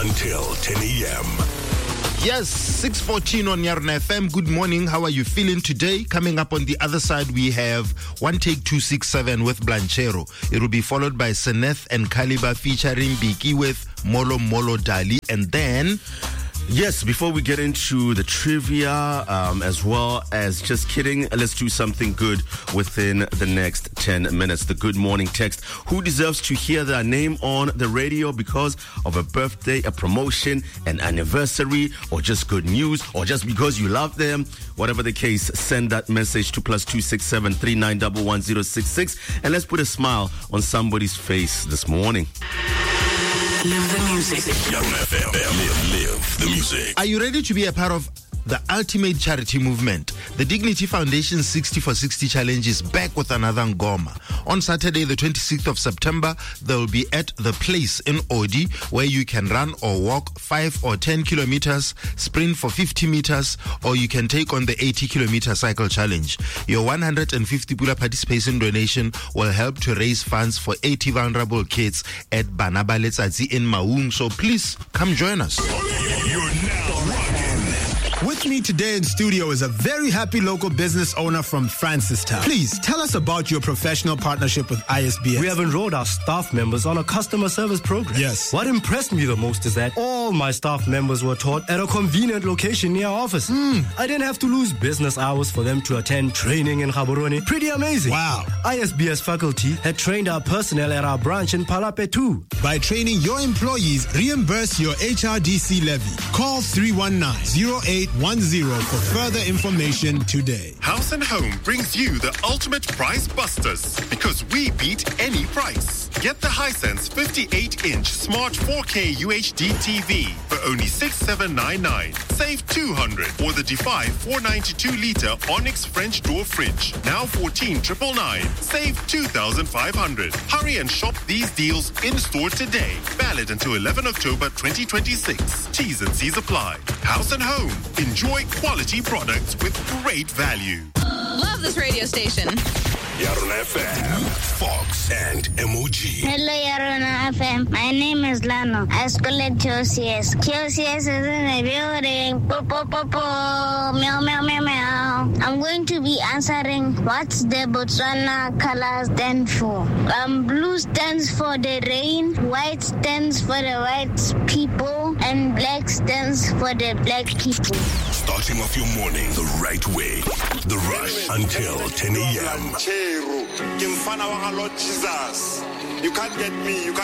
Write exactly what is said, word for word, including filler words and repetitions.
until ten a.m. Yes, six fourteen on Yarna F M. Good morning. How are you feeling today? Coming up on the other side, we have One Take two six seven with Blanchero. It will be followed by Seneth and Kaliba featuring Biki with Molo Molo Dali. And then... Yes, before we get into the trivia, um, as well as just kidding, let's do something good within the next ten minutes. The good morning text. Who deserves to hear their name on the radio because of a birthday, a promotion, an anniversary, or just good news, or just because you love them? Whatever the case, send that message to plus two six seven three nine one one zero six six, and let's put a smile on somebody's face this morning. Live the music. Young F M. Live, live the music. Are you ready to be a part of the ultimate charity movement? The Dignity Foundation sixty for sixty Challenge is back with another Ngoma. On Saturday, the twenty-sixth of September, they will be at The Place in Odi, where you can run or walk five or ten kilometers, sprint for fifty meters, or you can take on the eighty kilometer cycle challenge. Your one hundred fifty Pula participation donation will help to raise funds for eighty vulnerable kids at Banaba Letsatsi in Maung. So please come join us. You're now rocking. With me today in studio is a very happy local business owner from Francistown. Please tell us about your professional partnership with I S B S. We have enrolled our staff members on a customer service program. Yes. What impressed me the most is that all my staff members were taught at a convenient location near our office. Mm. I didn't have to lose business hours for them to attend training in Gaborone. Pretty amazing. Wow. I S B S faculty had trained our personnel at our branch in Palape too. By training your employees, reimburse your H R D C levy. Call three one nine, zero eight one zero for further information today. House and Home brings you the ultimate price busters because we beat any price. Get the Hisense fifty-eight inch smart four K U H D T V for only six thousand seven hundred ninety-nine. Save two hundred dollars. Or the Defy four ninety-two litre Onyx French door fridge, now fourteen thousand nine hundred ninety-nine. Save two thousand five hundred dollars. Hurry and shop these deals in store today. Valid until eleventh of October twenty twenty-six. T's and C's apply. House and Home. Enjoy quality products with great value. Love this radio station. Yarna F M, Fox and M O G. Hello, Yarna F M. My name is Lano. I school at Q C S. Q C S is in the building. Po, po, po, po. Meow, meow, meow, meow. I'm going to be answering what's the Botswana color stand for. Um, blue stands for the rain, white stands for the white people, and black stands for the black people. Starting off your morning the right way. The Rush until ten a.m. You can't get me. You can't